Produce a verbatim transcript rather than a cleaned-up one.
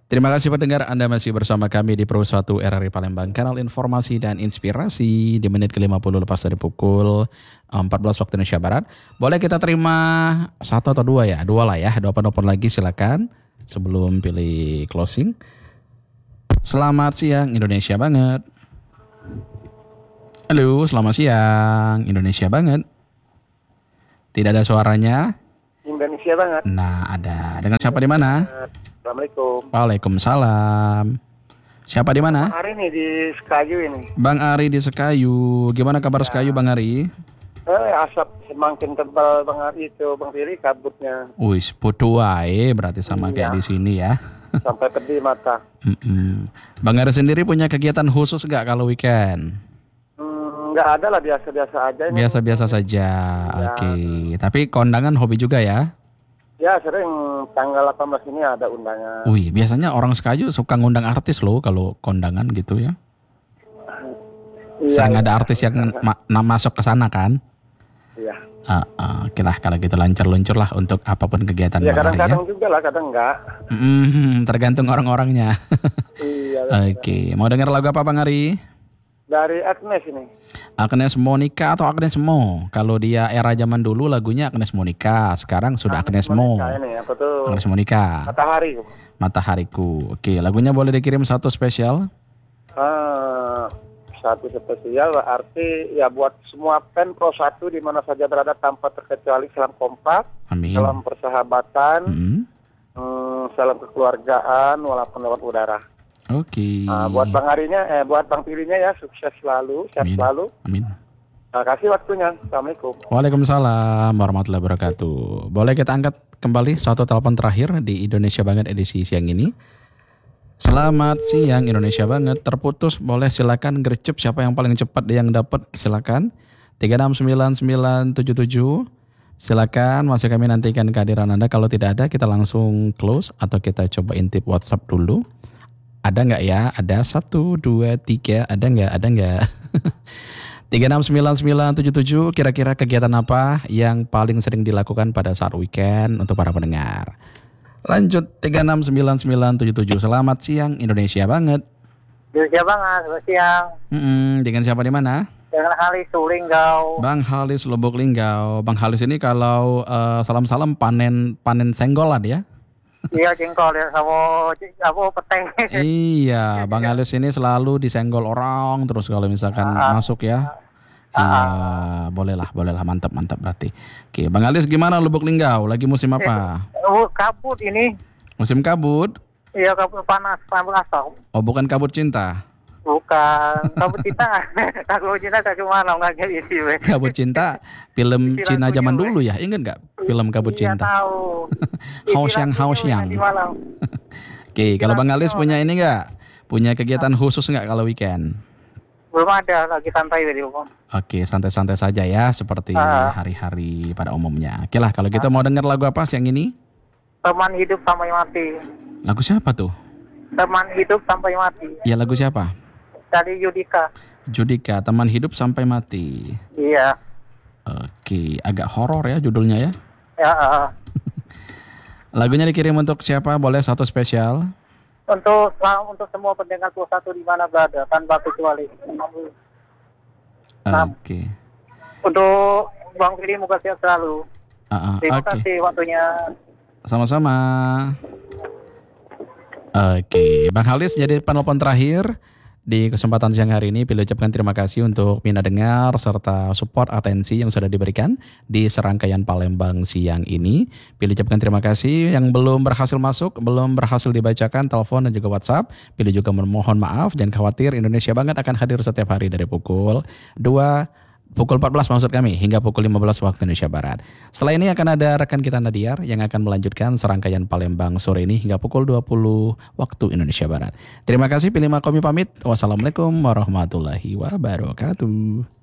Terima kasih pendengar, Anda masih bersama kami di Pro satu R R I Palembang, kanal informasi dan inspirasi di menit ke lima puluh lepas dari pukul empat belas waktu Indonesia Barat. Boleh kita terima satu atau dua ya? Dua lah ya, dua penelpon lagi silakan sebelum pilih closing. Selamat siang Indonesia banget. Halo, selamat siang Indonesia banget. Tidak ada suaranya? Indonesia banget. Nah, ada. Dengan siapa di mana? Assalamualaikum. Waalaikumsalam. Siapa di mana? Hari ini di Sekayu ini. Bang Ari di Sekayu. Gimana kabar ya. Sekayu Bang Ari? Eh, asap semakin tebal Bang Ari itu, Bang Firi kabutnya. Wih, podo wae berarti sama iya. Kayak di sini ya. Sampai pedih mata. Mm-mm. Bang Ari sendiri punya kegiatan khusus nggak kalau weekend? Hmm, nggak ada lah, biasa-biasa aja. Ini. Biasa-biasa saja. Ya. Oke. Tapi kondangan hobi juga ya? Ya sering, tanggal delapan belas ini ada undangan. Wih, biasanya orang Sekayu suka ngundang artis loh kalau kondangan gitu ya. Iya, sering iya. Ada artis yang ma- masuk ke sana kan? Iya. Uh, uh, oke lah kalau gitu lancar-luncur lah untuk apapun kegiatan ya, Bang Ari ya. Kadang-kadang juga lah, kadang enggak. Mm-hmm, tergantung orang-orangnya. Iya. Oke, okay. Mau dengar lagu apa Bang Ari? Dari Agnes ini. Agnes Monica atau Agnes Mo? Kalau dia era zaman dulu lagunya Agnes Monica, sekarang sudah Agnes, Agnes Mo. Ini, apa tuh? Agnes Monica. Matahari. Matahariku. Oke, lagunya boleh dikirim satu spesial? Uh, satu spesial berarti ya buat semua fan Pro satu di mana saja berada tanpa terkecuali, salam kompak, Amin. Salam persahabatan, mm-hmm. um, salam kekeluargaan walaupun lewat udara. Oke. Okay. Nah, buat Bang Arinya, eh, buat Bang Pirinya ya sukses selalu, sehat selalu. Amin. Terima kasih waktunya. Assalamualaikum. Waalaikumsalam warahmatullahi wabarakatuh. Boleh kita angkat kembali satu telepon terakhir di Indonesia Banget edisi siang ini. Selamat siang Indonesia Banget. Terputus, boleh silakan gercep siapa yang paling cepat yang dapat silakan. tiga enam sembilan sembilan tujuh tujuh. Silakan, masih kami nantikan kehadiran Anda. Kalau tidak ada kita langsung close atau kita coba intip WhatsApp dulu. Ada nggak ya? Ada satu, dua, tiga. Ada nggak? Ada nggak? tiga enam sembilan sembilan tujuh tujuh. Kira-kira kegiatan apa yang paling sering dilakukan pada saat weekend untuk para pendengar? Lanjut tiga enam sembilan sembilan tujuh tujuh. Selamat siang Indonesia Banget. Indonesia Banget. Selamat siang. Mm-mm, dengan siapa di mana? Dengan Halis Linggau. Bang Halis Lubuk Linggau. Bang Halis ini kalau uh, salam-salam panen panen senggolan ya? Iya, jengkol ya, sama apa peteng. Iya, Bang Halis ini selalu disenggol orang terus kalau misalkan uh, masuk ya. Uh, iya, uh, bolehlah, bolehlah, mantap, mantap berarti. Oke, Bang Halis gimana Lubuk Linggau? Lagi musim apa? Oh, kabut ini. Musim kabut? Iya, kabut panas, panas asam. Oh, bukan kabut cinta? Bukan, kabut cinta. Kabut cinta tak cuma nggak kayak isi. Kabut cinta, film Cina zaman dulu ya, ingat nggak? Film Kabut iya, Cinta. Tahu. Haus yang, haus yang. Oke, kalau Bang Halis punya ini nggak? Punya kegiatan khusus nggak kalau weekend? Belum ada, lagi santai tadi Bang. Oke, santai-santai saja ya, seperti uh. hari-hari pada umumnya. Oke lah, kalau kita uh. mau dengar lagu apa siang ini? Teman Hidup Sampai Mati. Lagu siapa tuh? Teman Hidup Sampai Mati. Ya, lagu siapa? Dari Judika. Judika, Teman Hidup Sampai Mati. Iya. Oke, agak horor ya judulnya ya? Ya. Uh. Lagunya dikirim untuk siapa? Boleh satu spesial? Untuk untuk semua pendengar Pro satu di mana berada, tanpa kecuali. Oke. Okay. Untuk Bang Fili moga sehat selalu. Uh, uh, Terima okay. kasih waktunya. Sama-sama. Oke, okay. Bang Halis jadi penelpon terakhir di kesempatan siang hari ini. Pilih ucapkan terima kasih untuk Mina dengar serta support atensi yang sudah diberikan di serangkaian Palembang siang ini. Pilih ucapkan terima kasih yang belum berhasil masuk, belum berhasil dibacakan telepon dan juga WhatsApp. Pilih juga memohon maaf, jangan khawatir, Indonesia Banget akan hadir setiap hari dari pukul dua pukul empat belas maksud kami hingga pukul lima belas waktu Indonesia Barat. Setelah ini akan ada rekan kita Nadiar yang akan melanjutkan serangkaian Palembang sore ini hingga pukul dua puluh waktu Indonesia Barat. Terima kasih, Pilih Makomi pamit. Wassalamualaikum warahmatullahi wabarakatuh.